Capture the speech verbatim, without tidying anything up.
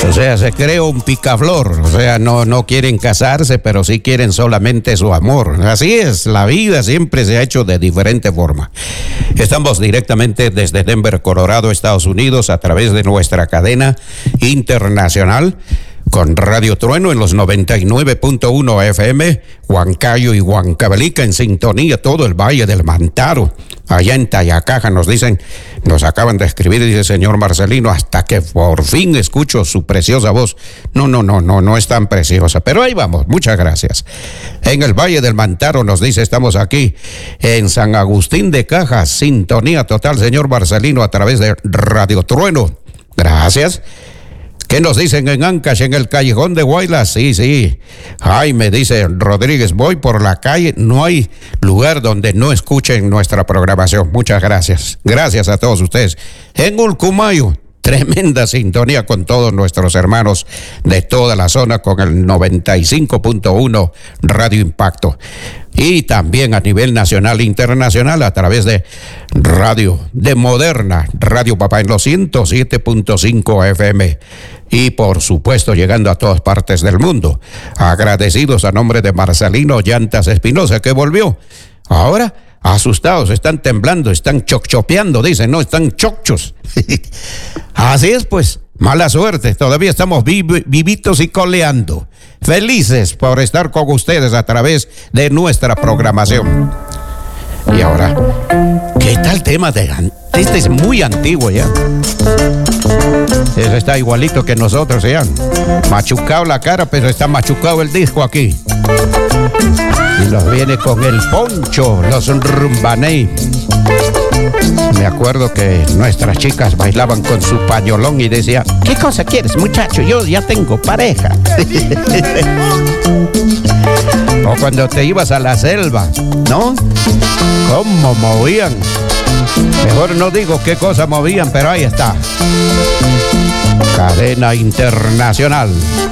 O sea, se creó un picaflor. O sea, no, no quieren casarse, pero sí quieren solamente su amor. Así es, la vida siempre se ha hecho de diferente forma. Estamos directamente desde Denver, Colorado, Estados Unidos, a través de nuestra cadena internacional, con Radio Trueno en los noventa y nueve punto uno F M, Huancayo y Huancavelica en sintonía, todo el Valle del Mantaro. Allá en Tayacaja nos dicen, nos acaban de escribir, dice señor Marcelino, hasta que por fin escucho su preciosa voz. No, no, no, no, no es tan preciosa, pero ahí vamos, muchas gracias. En el Valle del Mantaro nos dice, estamos aquí en San Agustín de Cajas, sintonía total, señor Marcelino, a través de Radio Trueno. Gracias. ¿Qué nos dicen en Ancash, en el callejón de Guaylas? Sí, sí. Jaime dice, Rodríguez, voy por la calle, no hay lugar donde no escuchen nuestra programación. Muchas gracias. Gracias a todos ustedes. En Ulcumayo, tremenda sintonía con todos nuestros hermanos de toda la zona con el noventa y cinco punto uno Radio Impacto. Y también a nivel nacional e internacional a través de Radio de Moderna, Radio Papá en los ciento siete punto cinco F M. Y por supuesto llegando a todas partes del mundo. Agradecidos a nombre de Marcelino Llantas Espinosa, que volvió. Ahora asustados, están temblando, están chochopeando, dicen, no, están chochos. Así es, pues, mala suerte, todavía estamos viv- vivitos y coleando. Felices por estar con ustedes a través de nuestra programación. Y ahora, ¿qué tal tema de este es muy antiguo ya? Ese está igualito que nosotros ya. Machucado la cara, pero está machucado el disco aquí. Y nos viene con el poncho, los rumbaney. Me acuerdo que nuestras chicas bailaban con su pañolón y decía, ¿qué cosa quieres, muchacho? Yo ya tengo pareja. O cuando te ibas a la selva, ¿no? ¿Cómo movían? Mejor no digo qué cosa movían, pero ahí está. Cadena internacional